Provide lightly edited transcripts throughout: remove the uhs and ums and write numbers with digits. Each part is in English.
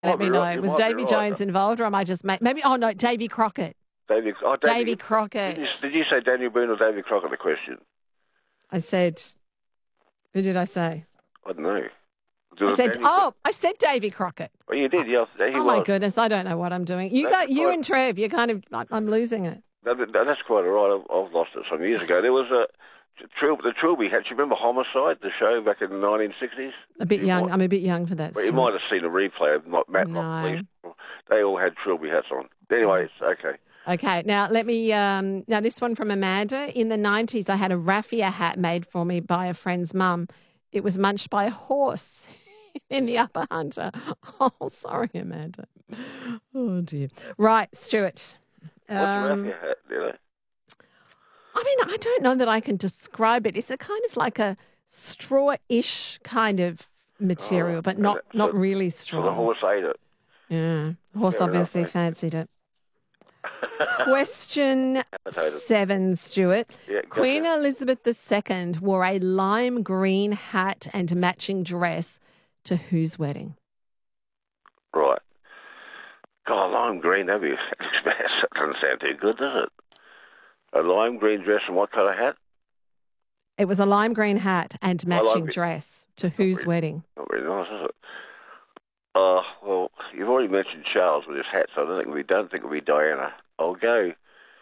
Let me know. You Was might be Davy right. Jones involved, or am I just maybe? Oh no, Davy Crockett. Davy Crockett. Did you say Daniel Boone or Davy Crockett? The question. I said. Who did I say? I don't know. I said Davy Crockett. Oh, you did. Yeah, he was. My goodness, I don't know what I'm doing. You and Trev, you're kind of. I'm losing it. That's quite all right. I've lost it some years ago. There was the Trilby Hatch. You remember Homicide, the show back in the 1960s? A bit young. I'm a bit young for that. But you might have seen a replay of Matlock Police. They all had Trilby hats on. Anyway, it's okay. Okay, now let me. Now this one from Amanda. In the 90s, I had a raffia hat made for me by a friend's mum. It was munched by a horse in the Upper Hunter. Oh, sorry, Amanda. Oh dear. Right, Stuart. What's a raffia hat? I mean, I don't know that I can describe it. It's a kind of like a straw-ish kind of material, but not really straw. So the horse ate it. Yeah, the horse obviously fancied it. Question 7, Stuart. Yeah, Queen Elizabeth II wore a lime green hat and matching dress to whose wedding? Right. God, lime green, that doesn't sound too good, does it? A lime green dress and what colour hat? It was a lime green hat and matching dress to whose wedding? Not very nice, is it? Well, you've already mentioned Charles with his hat, so I don't think it'll be Diana. I'll go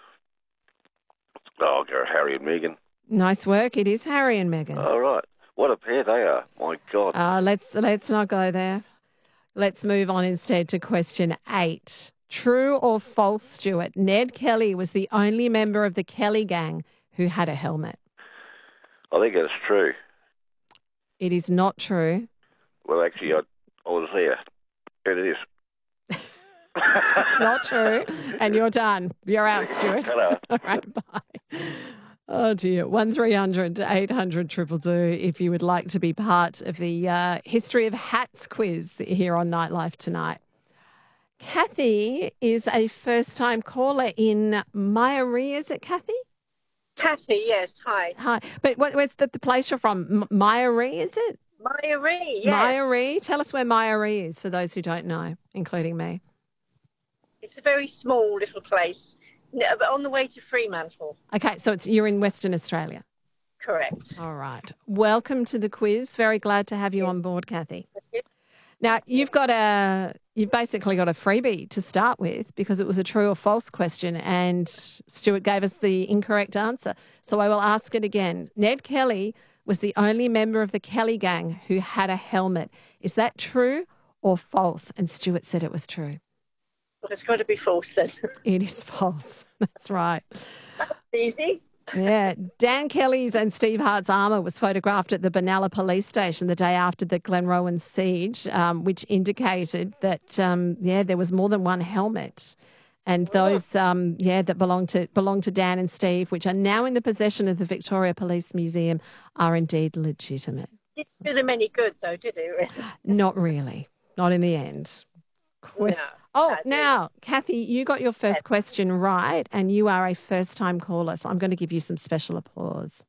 Harry and Meghan. Nice work. It is Harry and Meghan. All right. What a pair they are. My God. Let's not go there. Let's move on instead to question 8. True or false, Stuart? Ned Kelly was the only member of the Kelly gang who had a helmet. I think it's true. It is not true. Well, actually, I was there. It is. It's not true. And you're done. You're out, Stuart. Hello. All right, bye. Oh, dear. 1300 800 222 if you would like to be part of the History of Hats quiz here on Nightlife tonight. Kathy is a first-time caller in Myaree. Is it, Kathy? Kathy, yes. Hi. Hi. But where's the place you're from? Myaree, is it? Myaree, yes. Myaree. Tell us where Myaree is for those who don't know, including me. It's a very small little place on the way to Fremantle. Okay, so you're in Western Australia. Correct. All right. Welcome to the quiz. Very glad to have you on board, Kathy. Now, you've basically got a freebie to start with because it was a true or false question and Stuart gave us the incorrect answer. So I will ask it again. Ned Kelly was the only member of the Kelly gang who had a helmet. Is that true or false? And Stuart said it was true. Well, it's got to be false then. It is false. That's right. That's easy. Yeah. Dan Kelly's and Steve Hart's armour was photographed at the Benalla police station the day after the Glenrowan siege, which indicated that, there was more than one helmet. And those, that belong to Dan and Steve, which are now in the possession of the Victoria Police Museum, are indeed legitimate. Didn't do them any good, though, did it? Not really. Not in the end. Now, Kathy, you got your first question right, and you are a first-time caller, so I'm going to give you some special applause.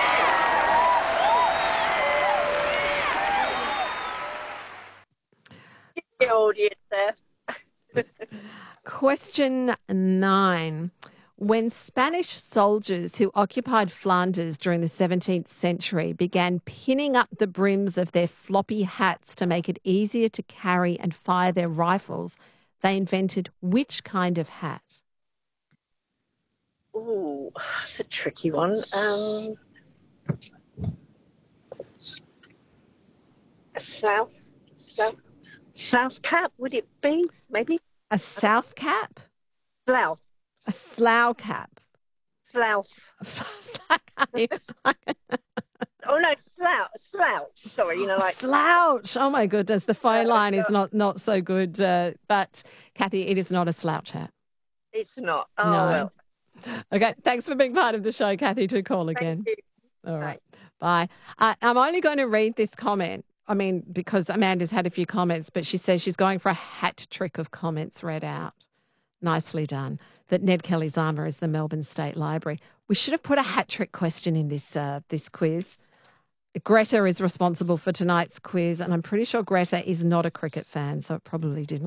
The audience there. Question 9. When Spanish soldiers who occupied Flanders during the 17th century began pinning up the brims of their floppy hats to make it easier to carry and fire their rifles, they invented which kind of hat? Ooh, that's a tricky one. A South cap, would it be? Maybe? A South cap? Slough. A slough cap. Slough. Oh, no, slouch. Sorry, like... Slouch. Oh, my goodness. The phone line is not so good. But, Kathy, it is not a slouch hat. It's not. Oh, no. Well. Okay, thanks for being part of the show, Kathy. Do call again. Thank you. All right. Bye. I'm only going to read this comment. I mean, because Amanda's had a few comments, but she says she's going for a hat trick of comments read out. Nicely done. That Ned Kelly's armour is the Melbourne State Library. We should have put a hat trick question in this quiz. Greta is responsible for tonight's quiz, and I'm pretty sure Greta is not a cricket fan, so it probably didn't